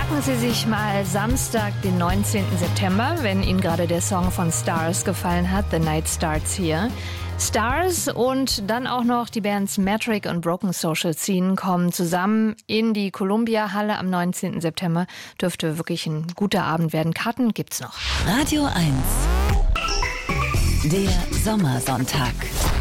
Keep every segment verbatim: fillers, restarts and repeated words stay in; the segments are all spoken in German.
Merken Sie sich mal Samstag, den neunzehnten September, wenn Ihnen gerade der Song von Stars gefallen hat, The Night Starts Here. Stars und dann auch noch die Bands Metric und Broken Social Scene kommen zusammen in die Columbia-Halle am neunzehnten September. Dürfte wirklich ein guter Abend werden. Karten gibt's noch. Radio eins. Der Sommersonntag.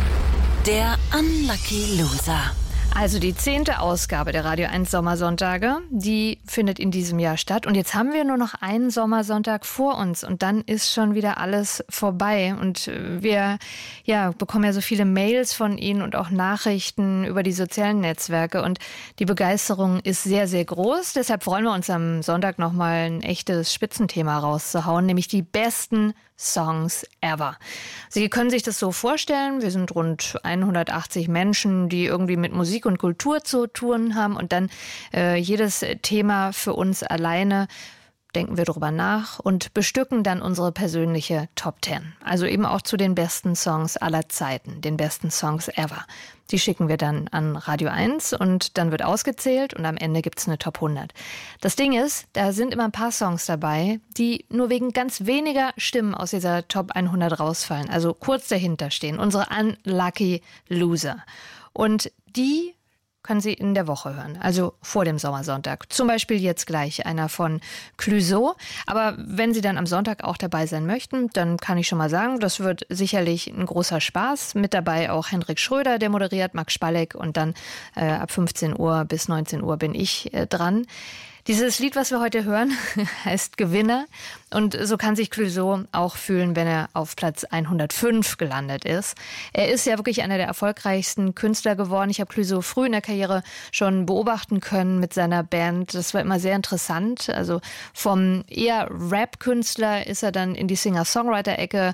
Der Unlucky Loser. Also die zehnte Ausgabe der Radio eins Sommersonntage, die findet in diesem Jahr statt. Und jetzt haben wir nur noch einen Sommersonntag vor uns und dann ist schon wieder alles vorbei. Und wir ja, bekommen ja so viele Mails von Ihnen und auch Nachrichten über die sozialen Netzwerke. Und die Begeisterung ist sehr, sehr groß. Deshalb freuen wir uns am Sonntag nochmal ein echtes Spitzenthema rauszuhauen, nämlich die besten Songs ever. Sie können sich das so vorstellen, wir sind rund hundertachtzig Menschen, die irgendwie mit Musik und Kultur zu tun haben und dann äh, jedes Thema für uns alleine denken wir darüber nach und bestücken dann unsere persönliche Top Ten. Also eben auch zu den besten Songs aller Zeiten, den besten Songs ever. Die schicken wir dann an Radio eins und dann wird ausgezählt und am Ende gibt's eine Top hundert. Das Ding ist, da sind immer ein paar Songs dabei, die nur wegen ganz weniger Stimmen aus dieser Top hundert rausfallen. Also kurz dahinter stehen, unsere Unlucky Loser. Und die können Sie in der Woche hören, also vor dem Sommersonntag. Zum Beispiel jetzt gleich einer von Clouseau. Aber wenn Sie dann am Sonntag auch dabei sein möchten, dann kann ich schon mal sagen, das wird sicherlich ein großer Spaß. Mit dabei auch Hendrik Schröder, der moderiert, Max Spalleck und dann äh, ab fünfzehn Uhr bis neunzehn Uhr bin ich äh, dran. Dieses Lied, was wir heute hören, heißt Gewinner. Und so kann sich Clouseau auch fühlen, wenn er auf Platz hundertfünf gelandet ist. Er ist ja wirklich einer der erfolgreichsten Künstler geworden. Ich habe Clouseau früh in der Karriere schon beobachten können mit seiner Band. Das war immer sehr interessant. Also vom eher Rap-Künstler ist er dann in die Singer-Songwriter-Ecke,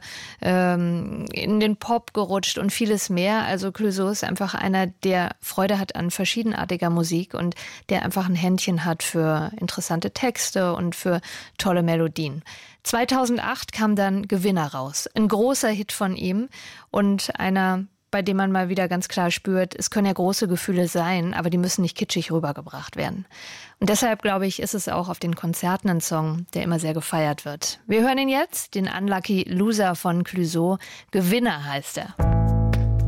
ähm, in den Pop gerutscht und vieles mehr. Also Clouseau ist einfach einer, der Freude hat an verschiedenartiger Musik und der einfach ein Händchen hat für interessante Texte und für tolle Melodien. zweitausendacht kam dann Gewinner raus. Ein großer Hit von ihm und einer, bei dem man mal wieder ganz klar spürt, es können ja große Gefühle sein, aber die müssen nicht kitschig rübergebracht werden. Und deshalb, glaube ich, ist es auch auf den Konzerten ein Song, der immer sehr gefeiert wird. Wir hören ihn jetzt, den Unlucky Loser von Clouseau. Gewinner heißt er.